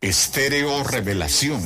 Estéreo Revelación,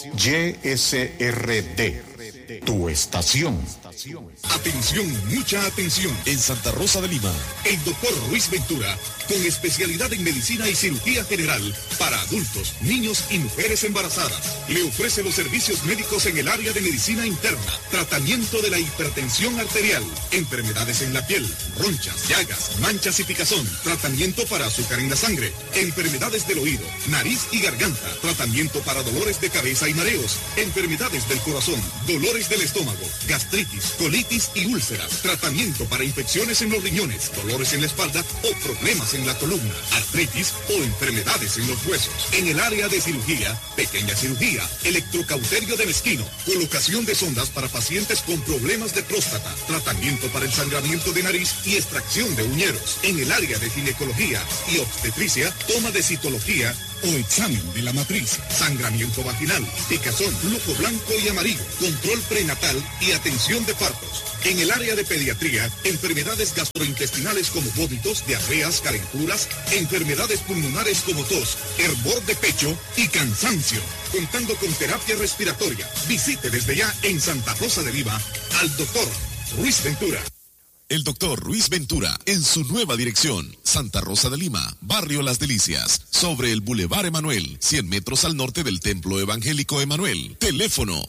YSRD, tu estación. Atención, mucha atención. En Santa Rosa de Lima, el doctor Ruiz Ventura, con especialidad en medicina y cirugía general para adultos, niños y mujeres embarazadas, le ofrece los servicios médicos en el área de medicina interna, tratamiento de la hipertensión arterial, enfermedades en la piel, ronchas, llagas, manchas y picazón, tratamiento para azúcar en la sangre, enfermedades del oído, nariz y garganta, tratamiento para dolores de cabeza y mareos, enfermedades del corazón, dolores del estómago, gastritis, colitis y úlceras, tratamiento para infecciones en los riñones, dolores en la espalda o problemas en la columna, artritis o enfermedades en los huesos. En el área de cirugía, pequeña cirugía, electrocauterio de mezquino, colocación de sondas para pacientes con problemas de próstata, tratamiento para el sangramiento de nariz y extracción de uñeros. En el área de ginecología y obstetricia, toma de citología o examen de la matriz, sangramiento vaginal, picazón, flujo blanco y amarillo, control prenatal y atención de partos. En el área de pediatría, enfermedades gastrointestinales como vómitos, diarreas, calenturas, enfermedades pulmonares como tos, hervor de pecho y cansancio. Contando con terapia respiratoria. Visite desde ya en Santa Rosa de Lima al doctor Ruiz Ventura. El doctor Ruiz Ventura, en su nueva dirección, Santa Rosa de Lima, Barrio Las Delicias, sobre el Boulevard Emanuel, 100 metros al norte del Templo Evangélico Emanuel. Teléfono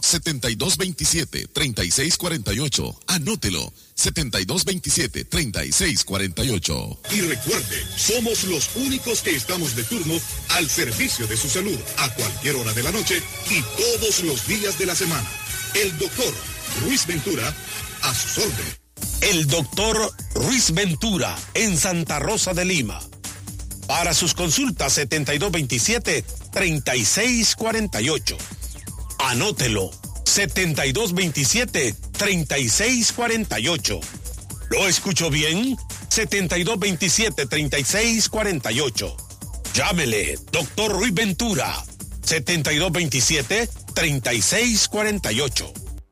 7227-3648. Anótelo, 7227-3648. Y recuerde, somos los únicos que estamos de turno al servicio de su salud, a cualquier hora de la noche y todos los días de la semana. El doctor Ruiz Ventura, a sus órdenes. El doctor Ruiz Ventura, en Santa Rosa de Lima. Para sus consultas, 7227-3648. Anótelo, 7227-3648. ¿Lo escucho bien? 7227-3648. Llámele, doctor Ruiz Ventura, 7227-3648.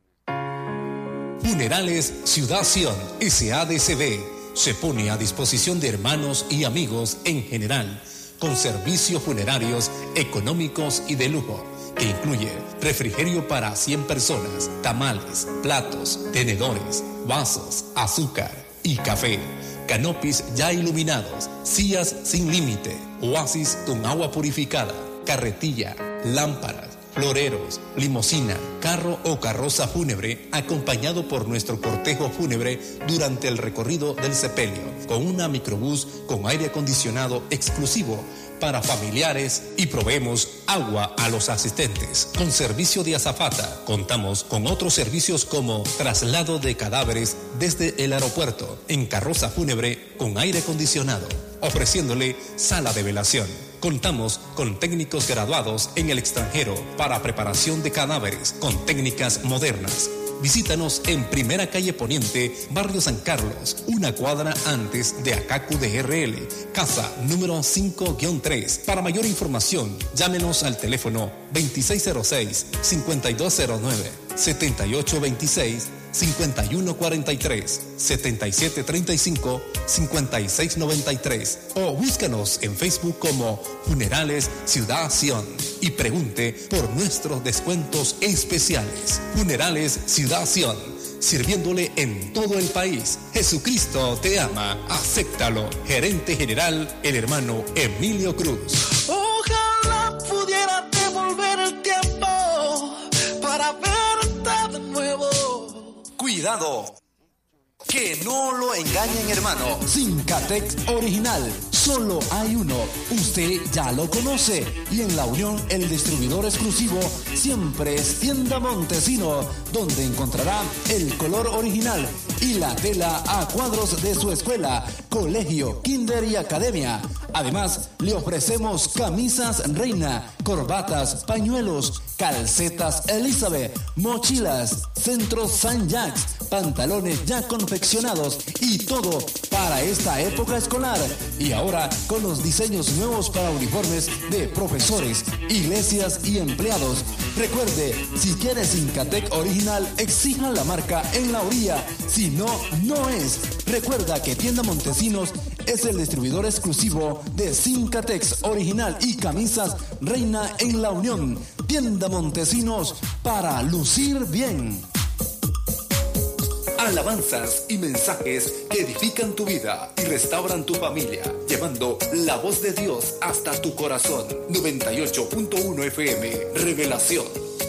Funerales Ciudad Sion, SADCB, se pone a disposición de hermanos y amigos en general, con servicios funerarios económicos y de lujo, que incluye refrigerio para 100 personas, tamales, platos, tenedores, vasos, azúcar y café, canopis ya iluminados, sillas sin límite, oasis con agua purificada, carretilla, lámparas, floreros, limusina, carro o carroza fúnebre, acompañado por nuestro cortejo fúnebre durante el recorrido del sepelio, con una microbús con aire acondicionado exclusivo para familiares, y proveemos agua a los asistentes. Con servicio de azafata, contamos con otros servicios como traslado de cadáveres desde el aeropuerto en carroza fúnebre con aire acondicionado, ofreciéndole sala de velación. Contamos con técnicos graduados en el extranjero para preparación de cadáveres con técnicas modernas. Visítanos en Primera Calle Poniente, Barrio San Carlos, una cuadra antes de Acacu DRL, casa número 5-3. Para mayor información, llámenos al teléfono 2606-5209, 7826-5143, 7735-5693 o búscanos en Facebook como Funerales Ciudad Sion y pregunte por nuestros descuentos especiales. Funerales Ciudad Sion, sirviéndole en todo el país. Jesucristo te ama, acéptalo. Gerente General, el hermano Emilio Cruz. Ojalá pudiera devolver el tiempo para verte de nuevo. Cuidado, que no lo engañen, hermano. Sincatex original, solo hay uno. Usted ya lo conoce. Y en La Unión, el distribuidor exclusivo siempre es Tienda Montesino, donde encontrará el color original y la tela a cuadros de su escuela, colegio, kinder y academia. Además, le ofrecemos camisas Reina, corbatas, pañuelos, calcetas Elizabeth, mochilas, centros San Jacques, pantalones ya confeccionados y todo para esta época escolar. Y ahora con los diseños nuevos para uniformes de profesores, iglesias y empleados. Recuerde, si quiere Sincatec original, exija la marca en la orilla. Si no, no es. Recuerda que Tienda Montesinos es el distribuidor exclusivo de Cincatex original y camisas Reina en La Unión. Tienda Montesinos para lucir bien. Alabanzas y mensajes que edifican tu vida y restauran tu familia, llevando la voz de Dios hasta tu corazón. 98.1 FM, Revelación.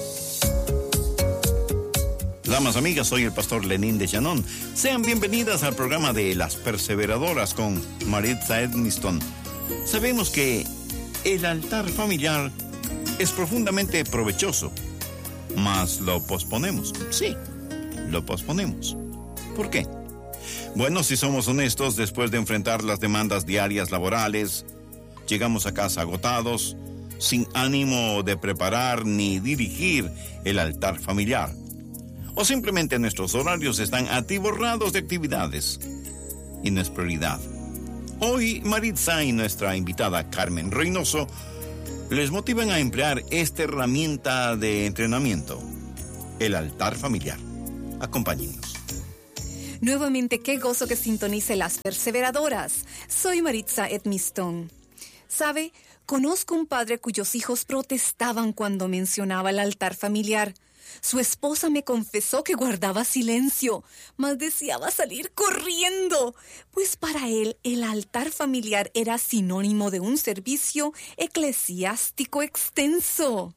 Damas, amigas, soy el pastor Lenín de Llanón. Sean bienvenidas al programa de Las Perseveradoras con Maritza Edmiston. Sabemos que el altar familiar es profundamente provechoso, mas lo posponemos. Sí, lo posponemos. ¿Por qué? Bueno, si somos honestos, después de enfrentar las demandas diarias laborales, llegamos a casa agotados, sin ánimo de preparar ni dirigir el altar familiar. O simplemente nuestros horarios están atiborrados de actividades y no es prioridad. Hoy, Maritza y nuestra invitada Carmen Reynoso les motivan a emplear esta herramienta de entrenamiento, el altar familiar. Acompáñennos. Nuevamente, qué gozo que sintonice Las Perseveradoras. Soy Maritza Edmiston. ¿Sabe? Conozco un padre cuyos hijos protestaban cuando mencionaba el altar familiar. Su esposa me confesó que guardaba silencio, mas deseaba salir corriendo, pues para él el altar familiar era sinónimo de un servicio eclesiástico extenso.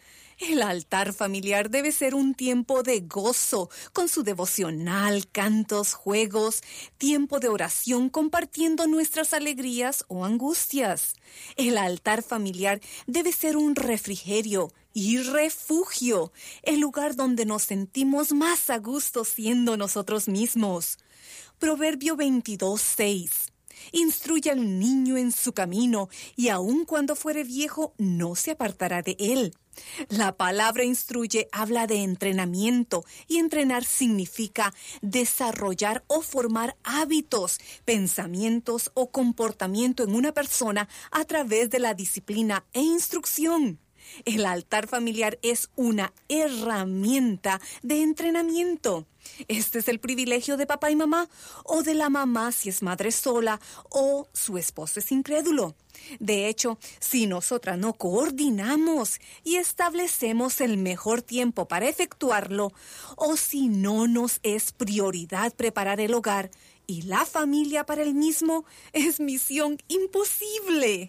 El altar familiar debe ser un tiempo de gozo, con su devocional, cantos, juegos, tiempo de oración compartiendo nuestras alegrías o angustias. El altar familiar debe ser un refrigerio y refugio, el lugar donde nos sentimos más a gusto siendo nosotros mismos. Proverbio 22:6. Instruye al niño en su camino, y aun cuando fuere viejo, no se apartará de él. La palabra instruye habla de entrenamiento, y entrenar significa desarrollar o formar hábitos, pensamientos o comportamiento en una persona a través de la disciplina e instrucción. El altar familiar es una herramienta de entrenamiento. Este es el privilegio de papá y mamá, o de la mamá si es madre sola, o su esposo es incrédulo. De hecho, si nosotras no coordinamos y establecemos el mejor tiempo para efectuarlo, o si no nos es prioridad preparar el hogar y la familia para el mismo, es misión imposible.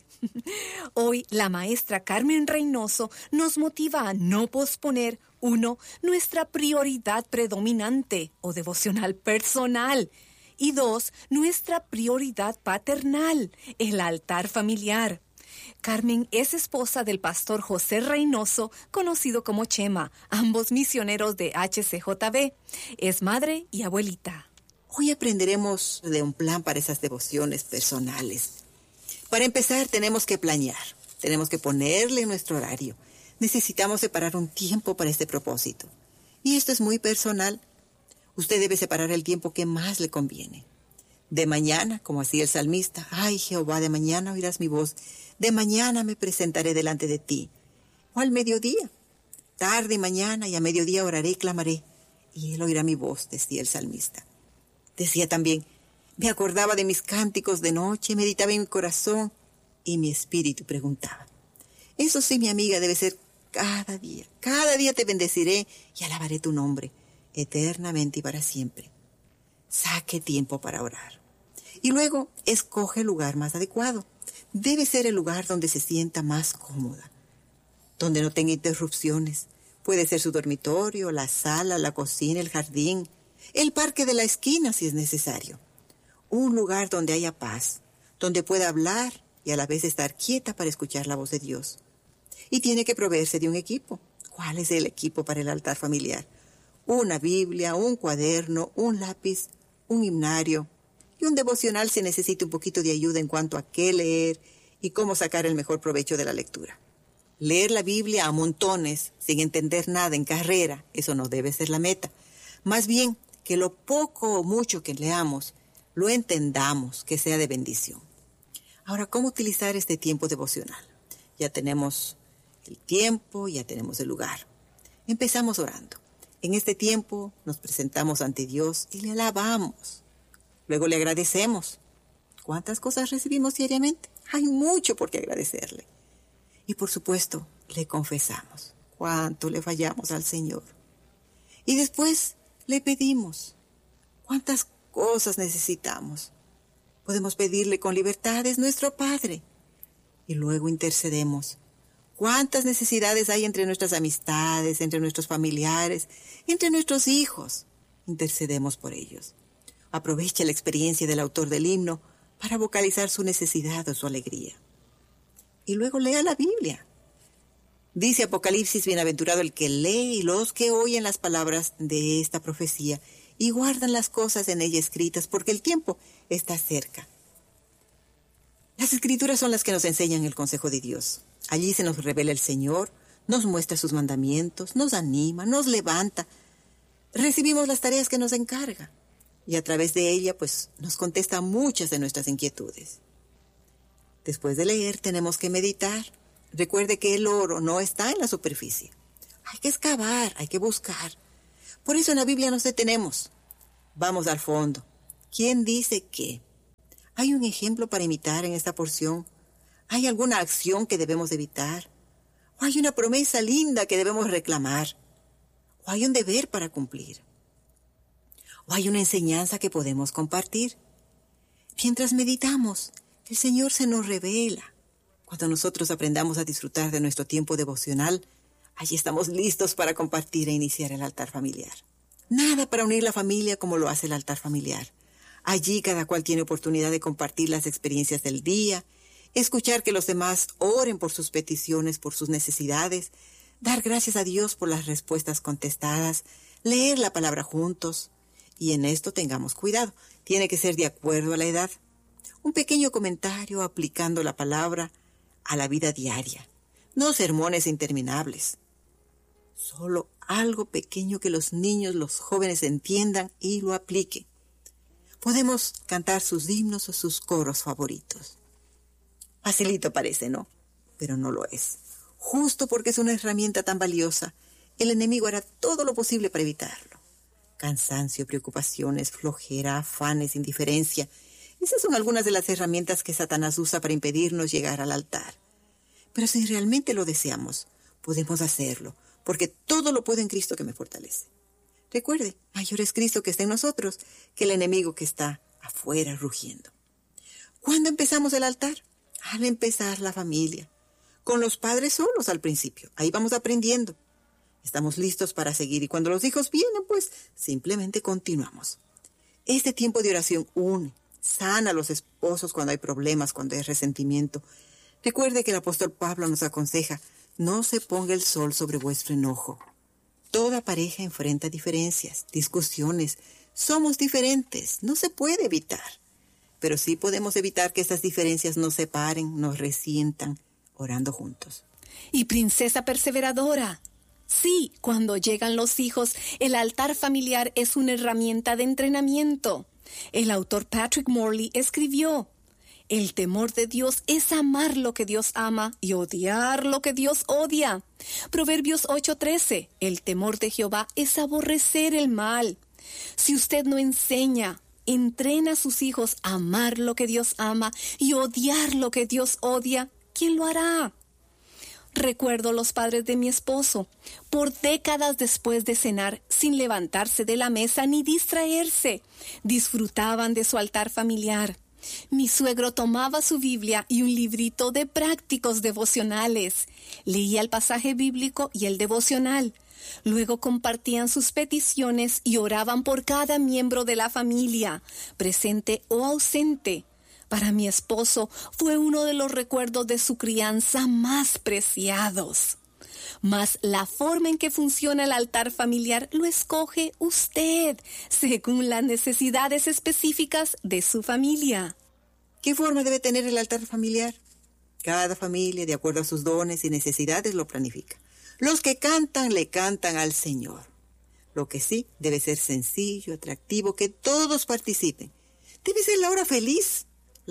Hoy la maestra Carmen Reynoso nos motiva a no posponer, 1, nuestra prioridad predominante o devocional personal, y 2, nuestra prioridad paternal, el altar familiar. Carmen es esposa del pastor José Reynoso, conocido como Chema, ambos misioneros de HCJB. Es madre y abuelita. Hoy aprenderemos de un plan para esas devociones personales. Para empezar, tenemos que planear, tenemos que ponerle nuestro horario. Necesitamos separar un tiempo para este propósito. Y esto es muy personal. Usted debe separar el tiempo que más le conviene. De mañana, como hacía el salmista, ay Jehová, de mañana oirás mi voz, de mañana me presentaré delante de ti. O al mediodía, tarde y mañana, y a mediodía oraré y clamaré, y él oirá mi voz, decía el salmista. Decía también, me acordaba de mis cánticos de noche, meditaba en mi corazón, y mi espíritu preguntaba. Eso sí, mi amiga, debe ser cada día te bendeciré y alabaré tu nombre, eternamente y para siempre. Saque tiempo para orar. Y luego, escoge el lugar más adecuado. Debe ser el lugar donde se sienta más cómoda, donde no tenga interrupciones. Puede ser su dormitorio, la sala, la cocina, el jardín, el parque de la esquina si es necesario. Un lugar donde haya paz, donde pueda hablar y a la vez estar quieta para escuchar la voz de Dios. Y tiene que proveerse de un equipo. ¿Cuál es el equipo para el altar familiar? Una Biblia, un cuaderno, un lápiz, un himnario y un devocional si necesita un poquito de ayuda en cuanto a qué leer y cómo sacar el mejor provecho de la lectura. Leer la Biblia a montones sin entender nada en carrera, eso no debe ser la meta. Más bien, que lo poco o mucho que leamos, lo entendamos, que sea de bendición. Ahora, ¿cómo utilizar este tiempo devocional? Ya tenemos el tiempo, ya tenemos el lugar. Empezamos orando. En este tiempo nos presentamos ante Dios y le alabamos. Luego le agradecemos. ¿Cuántas cosas recibimos diariamente? Hay mucho por qué agradecerle. Y por supuesto, le confesamos cuánto le fallamos al Señor. Y después le pedimos cuántas cosas necesitamos. Podemos pedirle con libertad, es nuestro Padre. Y luego intercedemos. ¿Cuántas necesidades hay entre nuestras amistades, entre nuestros familiares, entre nuestros hijos? Intercedemos por ellos. Aprovecha la experiencia del autor del himno para vocalizar su necesidad o su alegría. Y luego lea la Biblia. Dice Apocalipsis, bienaventurado el que lee y los que oyen las palabras de esta profecía y guardan las cosas en ella escritas, porque el tiempo está cerca. Las Escrituras son las que nos enseñan el consejo de Dios. Allí se nos revela el Señor, nos muestra sus mandamientos, nos anima, nos levanta. Recibimos las tareas que nos encarga y a través de ella, pues, nos contesta muchas de nuestras inquietudes. Después de leer, tenemos que meditar. Recuerde que el oro no está en la superficie. Hay que excavar, hay que buscar. Por eso en la Biblia nos detenemos. Vamos al fondo. ¿Quién dice qué? ¿Hay un ejemplo para imitar en esta porción? ¿Hay alguna acción que debemos evitar? ¿O hay una promesa linda que debemos reclamar? ¿O hay un deber para cumplir? ¿O hay una enseñanza que podemos compartir? Mientras meditamos, el Señor se nos revela. Cuando nosotros aprendamos a disfrutar de nuestro tiempo devocional, allí estamos listos para compartir e iniciar el altar familiar. Nada para unir la familia como lo hace el altar familiar. Allí cada cual tiene oportunidad de compartir las experiencias del día, escuchar que los demás oren por sus peticiones, por sus necesidades, dar gracias a Dios por las respuestas contestadas, leer la palabra juntos. Y en esto tengamos cuidado, tiene que ser de acuerdo a la edad. Un pequeño comentario aplicando la palabra a la vida diaria, no sermones interminables. Solo algo pequeño que los niños, los jóvenes entiendan y lo apliquen. Podemos cantar sus himnos o sus coros favoritos. Facilito parece, ¿no? Pero no lo es. Justo porque es una herramienta tan valiosa, el enemigo hará todo lo posible para evitarlo. Cansancio, preocupaciones, flojera, afanes, indiferencia. Esas son algunas de las herramientas que Satanás usa para impedirnos llegar al altar. Pero si realmente lo deseamos, podemos hacerlo, porque todo lo puedo en Cristo que me fortalece. Recuerde, mayor es Cristo que está en nosotros que el enemigo que está afuera rugiendo. ¿Cuándo empezamos el altar? Al empezar la familia. Con los padres solos al principio. Ahí vamos aprendiendo. Estamos listos para seguir y cuando los hijos vienen, pues simplemente continuamos. Este tiempo de oración une, sana a los esposos cuando hay problemas, cuando hay resentimiento. Recuerde que el apóstol Pablo nos aconseja, no se ponga el sol sobre vuestro enojo. Toda pareja enfrenta diferencias, discusiones. Somos diferentes, no se puede evitar. Pero sí podemos evitar que estas diferencias nos separen, nos resientan, orando juntos. Y princesa perseveradora, sí, cuando llegan los hijos, el altar familiar es una herramienta de entrenamiento. El autor Patrick Morley escribió, el temor de Dios es amar lo que Dios ama y odiar lo que Dios odia. Proverbios 8:13, el temor de Jehová es aborrecer el mal. Si usted no enseña, entrena a sus hijos a amar lo que Dios ama y odiar lo que Dios odia, ¿quién lo hará? Recuerdo los padres de mi esposo, por décadas después de cenar, sin levantarse de la mesa ni distraerse, disfrutaban de su altar familiar. Mi suegro tomaba su Biblia y un librito de prácticos devocionales. Leía el pasaje bíblico y el devocional. Luego compartían sus peticiones y oraban por cada miembro de la familia, presente o ausente. Para mi esposo fue uno de los recuerdos de su crianza más preciados. Mas la forma en que funciona el altar familiar lo escoge usted, según las necesidades específicas de su familia. ¿Qué forma debe tener el altar familiar? Cada familia, de acuerdo a sus dones y necesidades, lo planifica. Los que cantan, le cantan al Señor. Lo que sí, debe ser sencillo, atractivo, que todos participen. Debe ser la hora feliz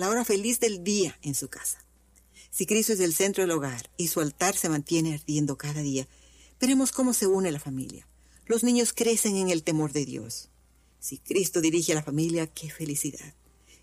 del día en su casa. Si Cristo es el centro del hogar y su altar se mantiene ardiendo cada día, veremos cómo se une la familia. Los niños crecen en el temor de Dios. Si Cristo dirige a la familia, ¡qué felicidad!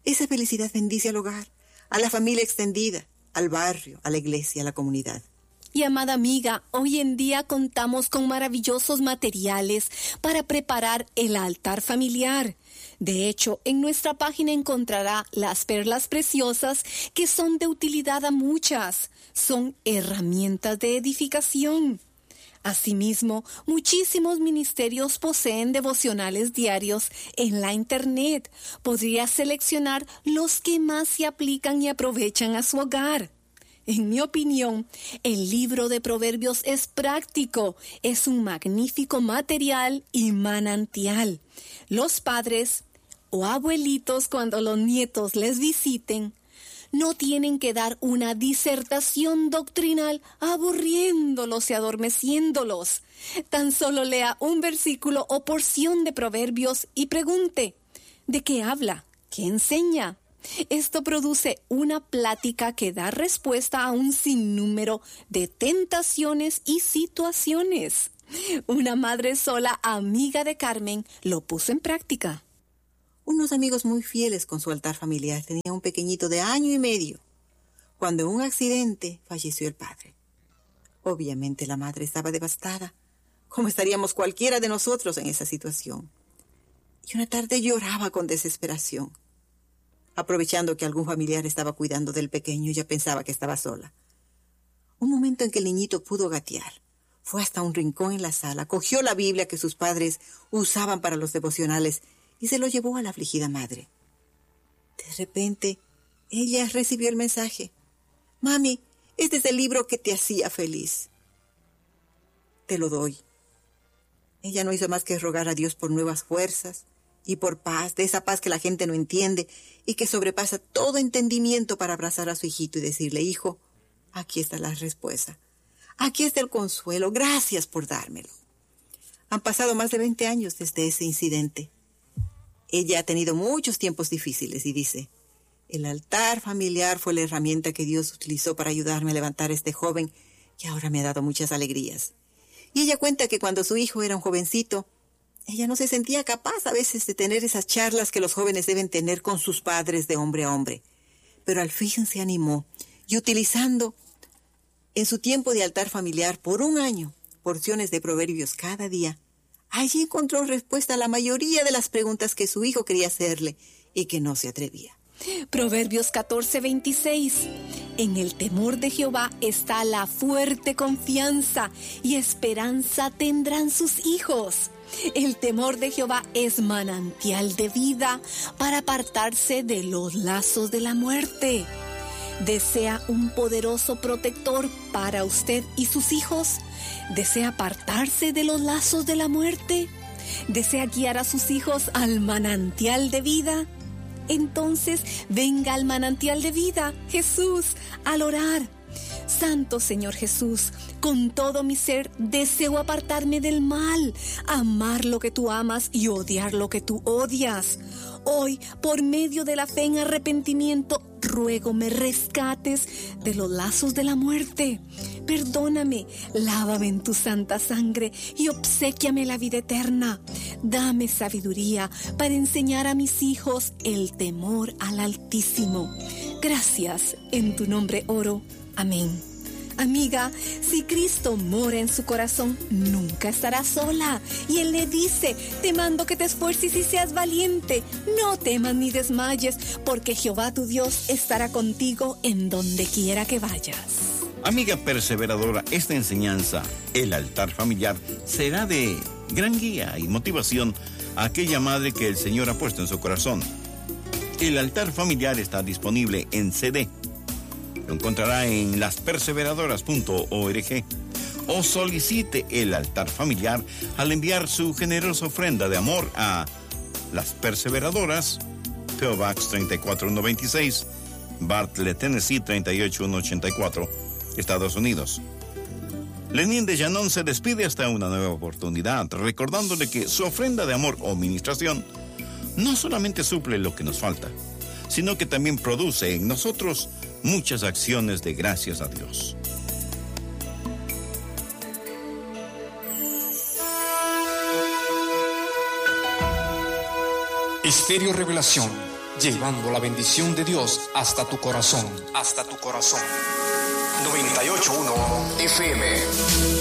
Esa felicidad bendice al hogar, a la familia extendida, al barrio, a la iglesia, a la comunidad. Y amada amiga, hoy en día contamos con maravillosos materiales para preparar el altar familiar. De hecho, en nuestra página encontrará las perlas preciosas que son de utilidad a muchas. Son herramientas de edificación. Asimismo, muchísimos ministerios poseen devocionales diarios en la Internet. Podría seleccionar los que más se aplican y aprovechan a su hogar. En mi opinión, el libro de Proverbios es práctico, es un magnífico material y manantial. Los padres o abuelitos, cuando los nietos les visiten, no tienen que dar una disertación doctrinal aburriéndolos y adormeciéndolos. Tan solo lea un versículo o porción de Proverbios y pregunte, ¿de qué habla? ¿Qué enseña? Esto produce una plática que da respuesta a un sinnúmero de tentaciones y situaciones. Una madre sola, amiga de Carmen, lo puso en práctica. Unos amigos muy fieles con su altar familiar tenían un pequeñito de 1 año y medio, cuando en un accidente falleció el padre. Obviamente la madre estaba devastada, como estaríamos cualquiera de nosotros en esa situación. Y una tarde lloraba con desesperación. Aprovechando que algún familiar estaba cuidando del pequeño, ella pensaba que estaba sola. Un momento en que el niñito pudo gatear. Fue hasta un rincón en la sala, cogió la Biblia que sus padres usaban para los devocionales y se lo llevó a la afligida madre. De repente, ella recibió el mensaje. «Mami, este es el libro que te hacía feliz. Te lo doy». Ella no hizo más que rogar a Dios por nuevas fuerzas y por paz, de esa paz que la gente no entiende y que sobrepasa todo entendimiento, para abrazar a su hijito y decirle: «Hijo, aquí está la respuesta. Aquí está el consuelo. Gracias por dármelo». Han pasado más de 20 años desde ese incidente. Ella ha tenido muchos tiempos difíciles y dice: «El altar familiar fue la herramienta que Dios utilizó para ayudarme a levantar a este joven que ahora me ha dado muchas alegrías». Y ella cuenta que cuando su hijo era un jovencito, ella no se sentía capaz a veces de tener esas charlas que los jóvenes deben tener con sus padres de hombre a hombre. Pero al fin se animó y, utilizando en su tiempo de altar familiar por 1 año porciones de Proverbios cada día, allí encontró respuesta a la mayoría de las preguntas que su hijo quería hacerle y que no se atrevía. Proverbios 14:26. En el temor de Jehová está la fuerte confianza, y esperanza tendrán sus hijos. El temor de Jehová es manantial de vida para apartarse de los lazos de la muerte. ¿Desea un poderoso protector para usted y sus hijos? ¿Desea apartarse de los lazos de la muerte? ¿Desea guiar a sus hijos al manantial de vida? Entonces venga al manantial de vida, Jesús, al orar. Santo Señor Jesús, con todo mi ser deseo apartarme del mal, amar lo que tú amas y odiar lo que tú odias. Hoy, por medio de la fe en arrepentimiento, ruego me rescates de los lazos de la muerte. Perdóname, lávame en tu santa sangre y obséquiame la vida eterna. Dame sabiduría para enseñar a mis hijos el temor al Altísimo. Gracias, en tu nombre oro. Amén. Amiga, si Cristo mora en su corazón, nunca estará sola. Y Él le dice: te mando que te esfuerces y seas valiente. No temas ni desmayes, porque Jehová tu Dios estará contigo en donde quiera que vayas. Amiga perseveradora, esta enseñanza, el altar familiar, será de gran guía y motivación a aquella madre que el Señor ha puesto en su corazón. El altar familiar está disponible en CD. Lo encontrará en lasperseveradoras.org o solicite el altar familiar al enviar su generosa ofrenda de amor a Las Perseveradoras, P.O. Box 34196, Bartlett, Tennessee 38184, Estados Unidos. Lenín de Llanón se despide hasta una nueva oportunidad, recordándole que su ofrenda de amor o ministración no solamente suple lo que nos falta, sino que también produce en nosotros muchas acciones de gracias a Dios. Estéreo Revelación, llevando la bendición de Dios hasta tu corazón. 98.1 FM.